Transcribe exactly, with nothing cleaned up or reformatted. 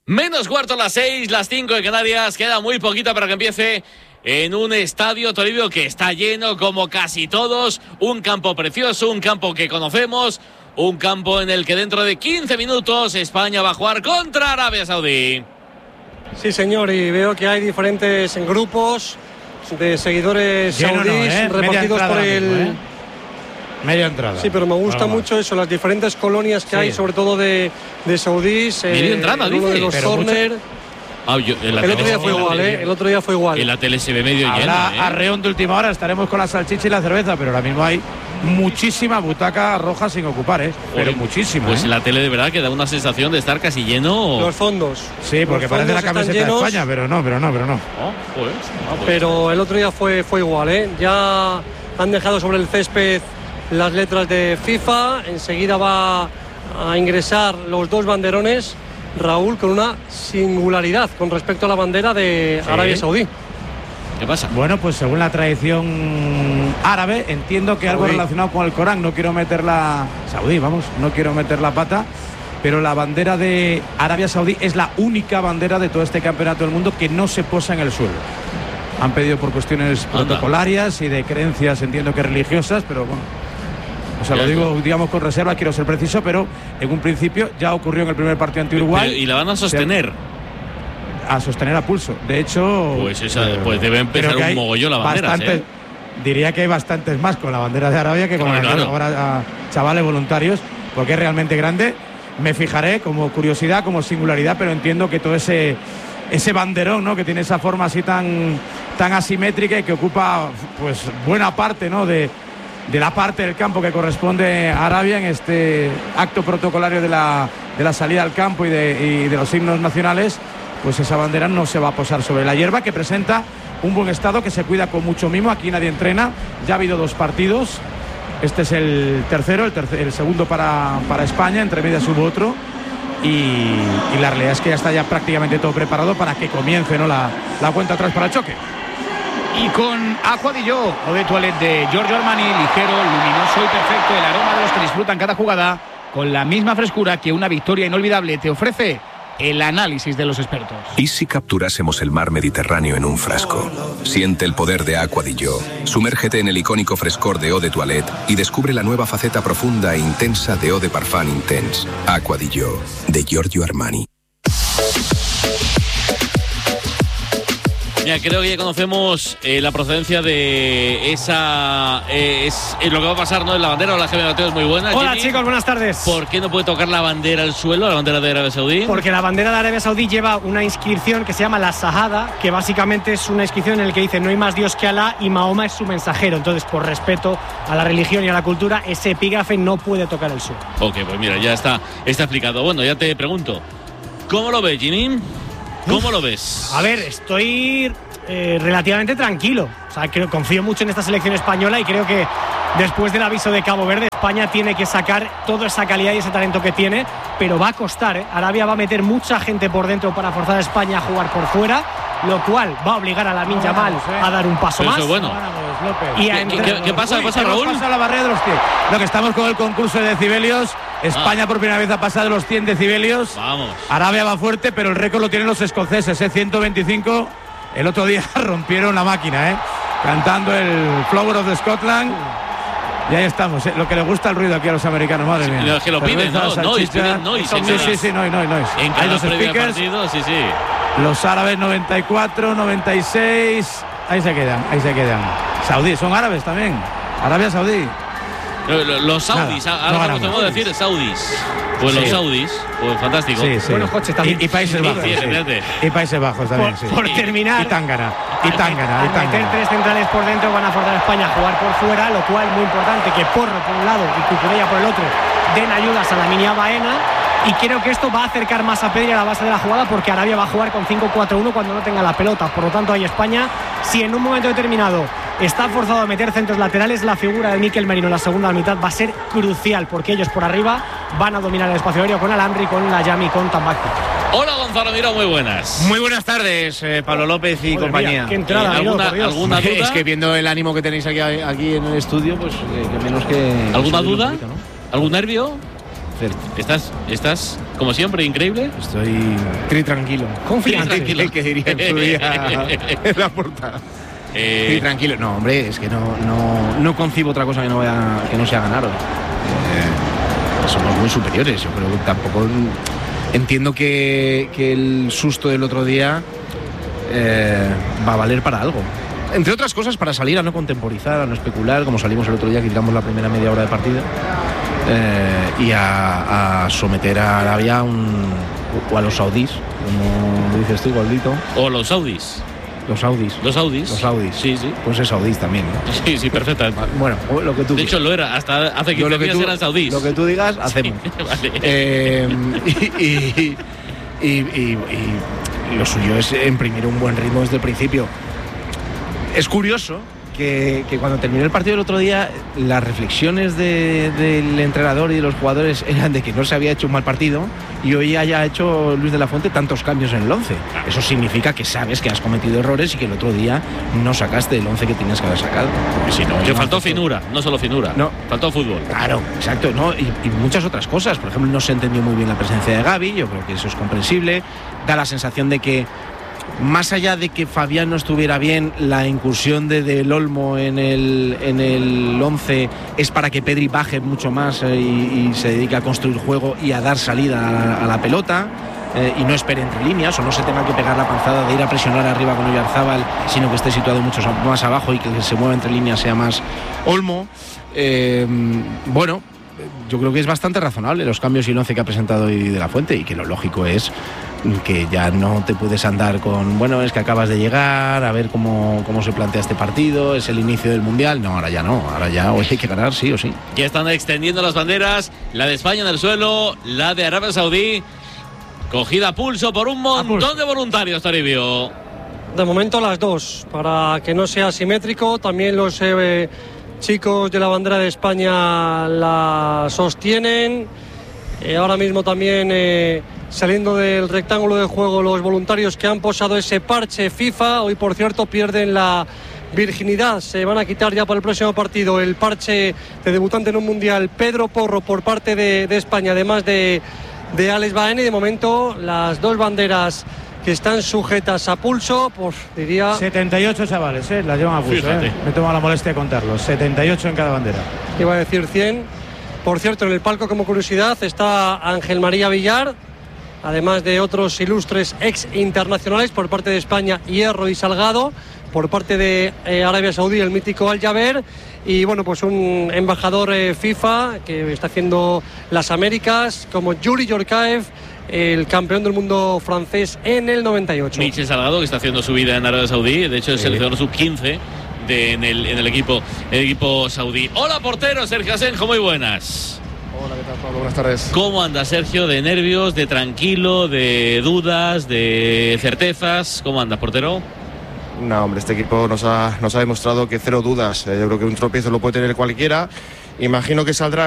Menos cuarto a las seis, las cinco de Canarias. Queda muy poquito para que empiece en un estadio Toribio que está lleno como casi todos. Un campo precioso, un campo que conocemos. Un campo en el que dentro de quince minutos España va a jugar contra Arabia Saudí. Sí, señor, y veo que hay diferentes grupos de seguidores Lleno saudíes no, ¿eh? repartidos por el... Mismo, ¿eh? Media entrada. Sí, pero me gusta Vamos. mucho eso, las diferentes colonias que Sí. hay, sobre todo de, de saudíes. Media eh, entrada, en uno dice. de los Pero corner. Ah, yo, en la El otro tele- día fue igual, ¿eh? El otro día fue igual. En la tele se ve medio Habrá lleno, ¿eh? arreón de última hora, estaremos con la salchicha y la cerveza, pero ahora mismo hay muchísima butaca roja sin ocupar, ¿eh? Pero Oye, muchísima. Pues ¿eh? en la tele de verdad que da una sensación de estar casi lleno. Los fondos. Sí, porque Los parece la fondos están camiseta llenos, de España, pero no, pero no, pero no. Oh, pues, ah, pues. Pero el otro día fue, fue igual, ¿eh? Ya han dejado sobre el césped las letras de FIFA. Enseguida va a ingresar los dos banderones, Raúl, con una singularidad con respecto a la bandera de Sí. Arabia Saudí. ¿Qué pasa? Bueno, pues según la tradición árabe, entiendo que algo Saudí. relacionado con el Corán, no quiero meter la... Saudí, vamos, no quiero meter la pata, pero la bandera de Arabia Saudí es la única bandera de todo este campeonato del mundo que no se posa en el suelo. Han pedido por cuestiones Anda. protocolarias y de creencias, entiendo que religiosas, pero bueno... O sea, Ya lo está. digo, digamos, con reserva, quiero ser preciso, pero en un principio ya ocurrió en el primer partido ante Uruguay. Pero- y la van a sostener. A sostener a pulso. De hecho... Pues esa- eh, pues debe empezar creo que un hay mogollón la bandera, bastantes- ¿eh? Diría que hay bastantes más con la bandera de Arabia que con Claro, la claro. ahora a chavales voluntarios, porque es realmente grande. Me fijaré como curiosidad, como singularidad, pero entiendo que todo ese ese banderón, ¿no?, que tiene esa forma así tan tan asimétrica y que ocupa pues buena parte, ¿no?, de, de la parte del campo que corresponde a Arabia en este acto protocolario de la, de la salida al campo y de, y de los himnos nacionales. Pues esa bandera no se va a posar sobre la hierba, que presenta un buen estado, que se cuida con mucho mimo. Aquí nadie entrena, ya ha habido dos partidos, este es el tercero, el, tercer, el segundo para, para España, entre medias hubo otro, y, y la realidad es que ya está ya prácticamente todo preparado para que comience, ¿no?, la, la cuenta atrás para el choque. Y con Aqua di Gio, o de toilette de Giorgio Armani, ligero, luminoso y perfecto, el aroma de los que disfrutan cada jugada con la misma frescura que una victoria inolvidable te ofrece el análisis de los expertos. ¿Y si capturásemos el mar Mediterráneo en un frasco? Siente el poder de Aqua di Gio. Sumérgete en el icónico frescor de Eau de Toilette y descubre la nueva faceta profunda e intensa de Eau de Parfum Intense. Aqua di Gio, de Giorgio Armani. Mira, creo que ya conocemos eh, la procedencia de esa. Eh, es, es lo que va a pasar, ¿no? En la bandera. Hola, Jaime Mateo, es muy buena. Hola, Jenny, chicos, buenas tardes. ¿por qué no puede tocar la bandera al suelo, la bandera de Arabia Saudí? Porque la bandera de Arabia Saudí lleva una inscripción que se llama la Sahada, que básicamente es una inscripción en la que dice no hay más Dios que Alá y Mahoma es su mensajero. Entonces, por respeto a la religión y a la cultura, ese epígrafe no puede tocar el suelo. Ok, pues mira, ya está, está explicado. Bueno, ya te pregunto, ¿cómo lo ves, Jimmy? ¿Cómo Uf. lo ves? A ver, estoy eh, relativamente tranquilo. O sea, creo, confío mucho en esta selección española y creo que después del aviso de Cabo Verde, España tiene que sacar toda esa calidad y ese talento que tiene, pero va a costar, ¿eh? Arabia va a meter mucha gente por dentro para forzar a España a jugar por fuera, lo cual va a obligar a Lamine Yamal a dar un paso Pero más. eso es bueno. Y a ¿Qué, entrar- qué- qué pasa? ¿Qué pasa, Hemos Raúl? pasado la barrera de los cien. Lo que estamos con el concurso de decibelios. España por primera vez ha pasado de los cien decibelios. Vamos. Arabia va fuerte, pero el récord lo tienen los escoceses, ¿eh? ciento veinticinco. El otro día rompieron la máquina, ¿eh? Cantando el Flower of the Scotland. Y ahí estamos, ¿eh? Lo que le gusta el ruido aquí a los americanos, madre Sí, mía. los que lo piden, Cerveza, ¿no? salchicha. Noise, piden noise en Sí, cada- sí, sí, no, no, no. En Hay cada los previa de speakers. partido, sí, sí. Los árabes noventa y cuatro, noventa y seis. Ahí se quedan, ahí se quedan. Saudí, son árabes también. Arabia Saudí. Lo- lo- Los saudis, Nada, ahora no vamos ganamos. a decir saudis. Pues Sí. los saudis, pues fantástico. Sí, sí. Buenos coches también. Y, y Países Sí, Bajos. sí, sí. efectivamente. Y Países Bajos también, Por, sí. por terminar, Y Tángana. Y Tángana. al Y meter Tángana. tres centrales por dentro van a forzar a España a jugar por fuera, lo cual muy importante que Porro por un lado y Cucurella por el otro den ayudas a la Minia Baena. Y creo que esto va a acercar más a Pedri a la base de la jugada porque Arabia va a jugar con cinco cuatro uno cuando no tenga la pelota. Por lo tanto, ahí España, si en un momento determinado está forzado a meter centros laterales, la figura de Mikel Merino en la segunda mitad va a ser crucial porque ellos por arriba van a dominar el espacio aéreo con Alhamri, con la Yami, con Tambacti. Hola, Gonzalo Miró, muy buenas. Muy buenas tardes, eh, Pablo López y Madre compañía. mía, qué entrada, Eh, Miró, ¿alguna- por Dios. alguna duda? Es que viendo el ánimo que tenéis aquí, aquí en el estudio, pues eh, que menos que. ¿Alguna subirlo duda? un poquito, ¿no? ¿Algún nervio? Cert. ¿Estás, estás como siempre, increíble? Estoy tri tranquilo. Confiante. Tranquilo. El que diría en su día en la portada. Eh, Tri tranquilo. No, hombre, es que no, no, no concibo otra cosa que no, vaya, que no sea ganar hoy. Eh, somos muy superiores. Yo creo que tampoco entiendo que, que el susto del otro día eh, va a valer para algo. Entre otras cosas, para salir a no contemporizar, a no especular, como salimos el otro día, que tiramos la primera media hora de partido, eh, y a, a someter a Arabia a un, o a los saudíes, como dices tú, Goldito. o los saudis. Los saudíes. Los saudis. Los saudíes. Sí, sí. Pues es saudíes también, ¿no? Sí, sí, perfectamente. Bueno, lo que tú De hecho, lo era. Hasta hace Yo quince lo que días tú- eran saudíes. Lo que tú digas, hacemos. Vale. Eh, y, y, y, y- y lo suyo es imprimir un buen ritmo desde el principio. Es curioso que, que cuando terminó el partido el otro día, las reflexiones de- del entrenador y de los jugadores eran de que no se había hecho un mal partido y hoy haya hecho Luis de la Fuente tantos cambios en el once. Eso significa que sabes que has cometido errores y que el otro día no sacaste el once que tenías que haber sacado. Porque si no, Que no faltó haces- finura, no solo finura. No. Faltó fútbol. Claro, exacto, ¿no? Y, y muchas otras cosas. Por ejemplo, no se entendió muy bien la presencia de Gavi, yo creo que eso es comprensible. Da la sensación de que, más allá de que Fabián no estuviera bien, la incursión de Del Olmo en el, en el once es para que Pedri baje mucho más eh, y, y se dedique a construir juego y a dar salida a la, a la pelota. Eh, y no espere entre líneas o no se tenga que pegar la panzada de ir a presionar arriba con Oyarzábal, sino que esté situado mucho más abajo y que se mueva entre líneas sea más Olmo. Eh, bueno, yo creo que es bastante razonable los cambios y el once que ha presentado hoy De la Fuente, y que lo lógico es que ya no te puedes andar con, bueno, es que acabas de llegar, a ver cómo, cómo se plantea este partido, es el inicio del Mundial. No, ahora ya no, ahora ya hoy hay que ganar sí o sí. Ya están extendiendo las banderas, la de España en el suelo, la de Arabia Saudí, cogida a pulso por un montón de voluntarios, Toribio. De momento las dos, para que no sea simétrico. También los eh, chicos de la bandera de España la sostienen. Eh, ahora mismo también eh, saliendo del rectángulo de juego los voluntarios que han posado ese parche FIFA. Hoy, por cierto, pierden la virginidad. Se van a quitar ya para el próximo partido el parche de debutante en un mundial Pedro Porro por parte de, de España, además de, de Alex Baena. Y de momento las dos banderas que están sujetas a pulso, pues diría... setenta y ocho chavales, ¿eh? Las llevan a pulso, Fíjate. ¿eh? Me tomo la molestia de contarlos. setenta y ocho en cada bandera. Iba a decir cien. Por cierto, en el palco, como curiosidad, está Ángel María Villar, además de otros ilustres ex internacionales por parte de España, Hierro y Salgado, por parte de eh, Arabia Saudí, el mítico Al Jaber, y bueno, pues un embajador eh, FIFA que está haciendo las Américas, como Yuri Yorkaev, el campeón del mundo francés en el noventa y ocho. Michel Salgado, que está haciendo su vida en Arabia Saudí, de hecho es Sí. seleccionador sub quince de, en, el, en el equipo el equipo saudí. Hola, portero Sergio Asenjo, muy buenas. Hola, ¿qué tal, Pablo? Buenas tardes. ¿Cómo anda Sergio? ¿De nervios, de tranquilo, de dudas, de certezas? ¿Cómo anda, portero? No, hombre, este equipo nos ha, nos ha demostrado que cero dudas. Eh, yo creo que un tropiezo lo puede tener cualquiera. Imagino que saldrá